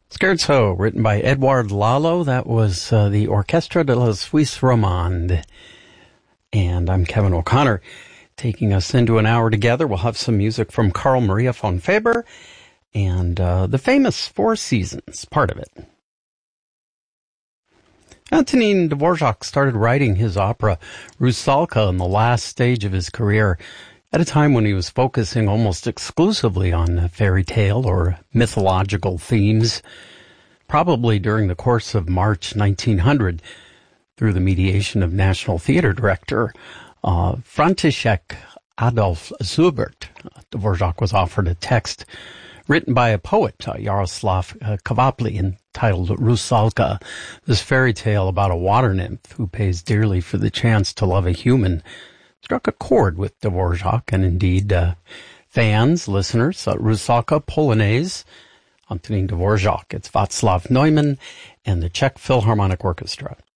Scherzo, written by Edouard Lalo. That was the Orchestre de la Suisse Romande. And I'm Kevin O'Connor, taking us into an hour together. We'll have some music from Carl Maria von Weber and the famous Four Seasons, part of it. Antonin Dvorak started writing his opera Rusalka in the last stage of his career, at a time when he was focusing almost exclusively on fairy tale or mythological themes, probably during the course of March 1900, through the mediation of National Theatre director František Adolf Zubert. Dvorak was offered a text written by a poet, Jaroslav Kvapli, entitled Rusalka, this fairy tale about a water nymph who pays dearly for the chance to love a human, struck a chord with Dvorak, and indeed fans, listeners. Rusalka Polonaise, Antonin Dvorak. It's Václav Neumann and the Czech Philharmonic Orchestra.